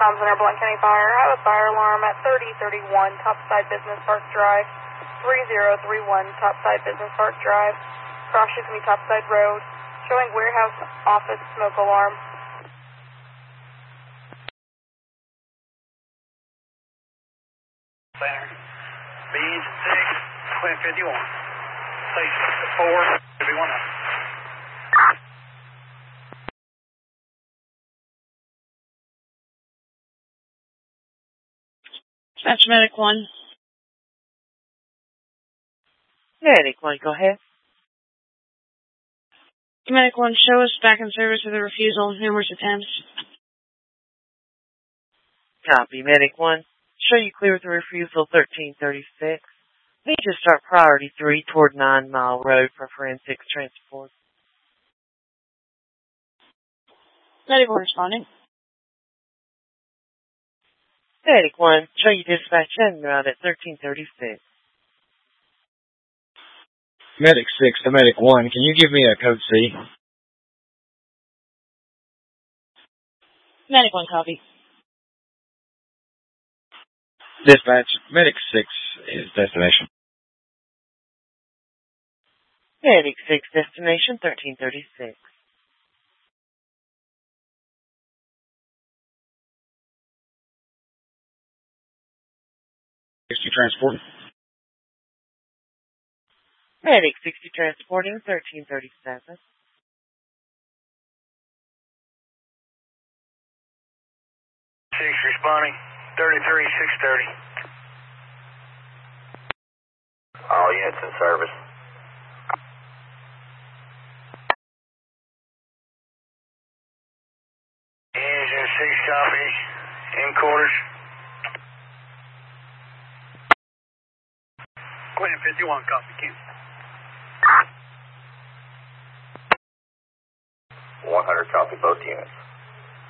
comms on our Blunt County Fire. I have a fire alarm at 3031 Topside Business Park Drive, 3031 Topside Business Park Drive, cross me Topside Road, showing warehouse office smoke alarm. Center. Beans 6, Quint 51. Station 4, 51. That's Medic 1. Medic 1, go ahead. Medic 1, show us back in service with a refusal, numerous attempts. Copy, Medic 1. Show you clear with a refusal 1336. Need to start priority 3 toward 9 Mile Road for forensics transport. Medic 1 responding. Medic 1, show you dispatch en route at 1336. Medic 6 to Medic 1, can you give me a code C? Medic 1, copy. Dispatch, Medic 6 is destination. Medic 6, destination 1336. Transport. Medic 60 transporting 1337. 6 responding 33630. All units in service. Engine 6 copy. In quarters. Quint 51 copy. Q. 100 copy both units.